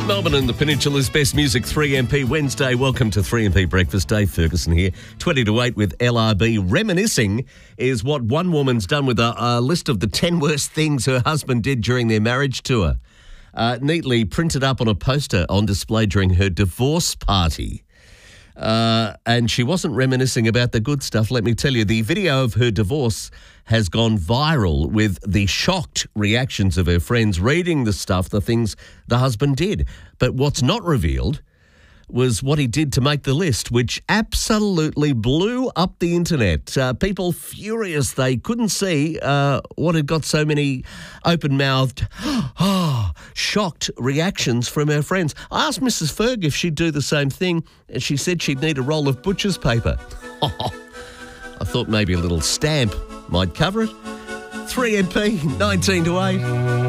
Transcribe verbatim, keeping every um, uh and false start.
Melbourne and the Peninsula's best music, three M P Wednesday. Welcome to three M P Breakfast. Dave Ferguson here, twenty to eight with L R B. Reminiscing is what one woman's done with a, a list of the ten worst things her husband did during their marriage tour. Uh, neatly printed up on a poster on display during her divorce party. Uh, and she wasn't reminiscing about the good stuff, let me tell you. The video of her divorce has gone viral with the shocked reactions of her friends reading the stuff, the things the husband did. But what's not revealed was what he did to make the list, which absolutely blew up the internet. Uh, people furious. They couldn't see uh, what had got so many open-mouthed, oh, shocked reactions from her friends. I asked Missus Ferg if she'd do the same thing, and she said she'd need a roll of butcher's paper. I thought maybe a little stamp might cover it. three M P, nineteen to eight.